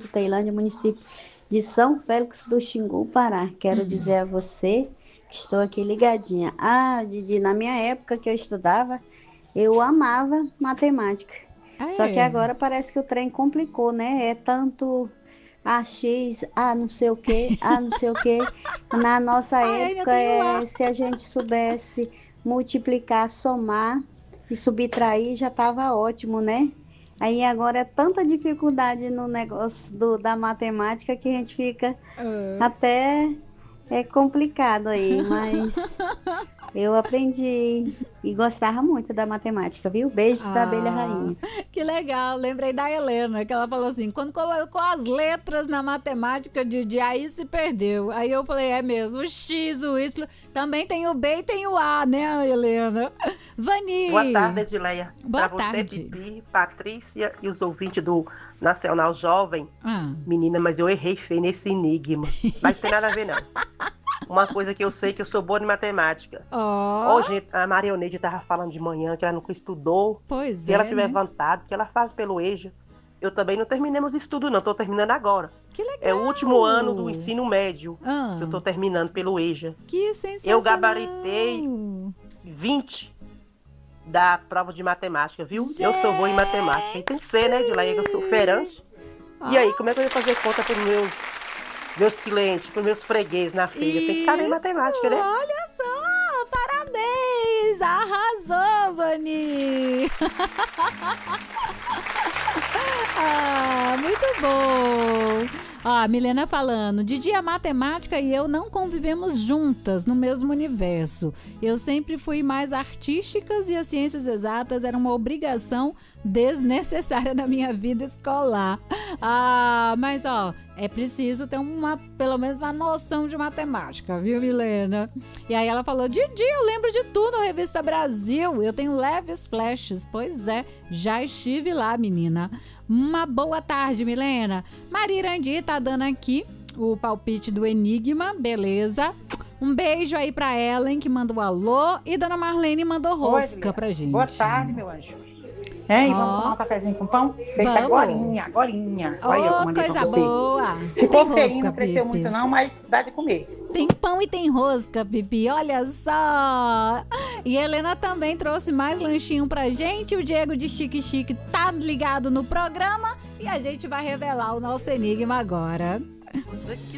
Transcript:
Teilândia, município de São Félix do Xingu, Pará. Quero dizer a você que estou aqui ligadinha. Ah, Didi, na minha época que eu estudava, eu amava matemática. Ah, Só que é? agora parece que o trem complicou, né? É tanto AX, não sei o quê, não sei o quê. Na nossa Ah, ainda época, tem o A. se a gente soubesse multiplicar, somar e subtrair, já estava ótimo, né? Aí agora é tanta dificuldade no negócio da matemática que a gente fica até complicado aí, mas eu aprendi e gostava muito da matemática, viu? Beijos da abelha Ah, rainha. que legal. Lembrei da Helena, que ela falou assim: quando colocou as letras na matemática, de aí se perdeu. Aí eu falei: é mesmo, o X, o Y, também tem o B e tem o A, né, Helena? Boa tarde, Vani, Edileia. boa Para você, tarde. Pipi, Patrícia e os ouvintes do Nacional Jovem. Ah, Menina, mas eu errei feio nesse enigma. Mas tem nada a ver, não. Uma coisa que eu sei que eu sou boa de matemática. ó, Hoje a Marionete estava falando de manhã que ela nunca estudou. pois Se ela é, tiver né? vontade, que ela faz pelo EJA. Eu também não terminei meus estudos, não. Estou terminando agora. Que É o último ano do legal. ensino médio que eu Ah, estou terminando pelo EJA. que Eu sensacional. gabaritei 20 da prova de matemática, viu? Eu sou boa em matemática. E tem que ser, né, Dileia, que eu sou feirante. E aí, Ah, como é que eu ia fazer conta para os meus clientes, para os meus fregueses na feira? Tem que saber isso, matemática, né? olha só, parabéns, arrasou, Vani. Ah, muito bom. Ah, Milena falando, Didi, a matemática e eu não convivemos juntas no mesmo universo. Eu sempre fui mais artísticas e as ciências exatas eram uma obrigação desnecessária na minha vida escolar. Ah, mas ó, é preciso ter pelo menos uma noção de matemática, viu, Milena? E aí ela falou, Didi, eu lembro de tudo no Revista Brasil, eu tenho leves flashes. Pois é, já estive lá, menina. Uma boa tarde, Milena. Maria Irandi tá dando aqui o palpite do Enigma, beleza? Um beijo aí pra Ellen, que mandou alô, e Dona Marlene mandou Oi, rosca Adriana. pra gente. Boa tarde, meu anjo. Hein, vamos tomar um cafezinho com pão? Feita Vamos. agorinha, agorinha. Olha eu que Oh, mandei pra coisa você. boa. Ficou Tem feinho, rosca, não cresceu Pipis. muito não, mas dá de comer. Tem pão e tem rosca, Pipi, olha só. E a Helena também trouxe mais lanchinho pra gente. O Diego de Chique Chique tá ligado no programa e a gente vai revelar o nosso enigma agora. Você que